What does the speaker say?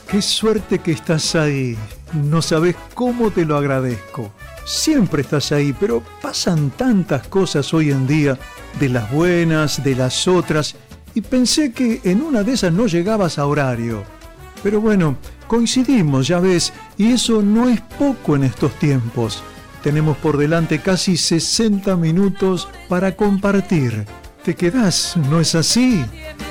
Qué suerte que estás ahí. No sabes cómo te lo agradezco. Siempre estás ahí, pero pasan tantas cosas hoy en día, de las buenas, de las otras, y pensé que en una de esas no llegabas a horario. Pero bueno, coincidimos, ya ves, y eso no es poco en estos tiempos. Tenemos por delante casi 60 minutos para compartir. ¿Te quedás? ¿No es así?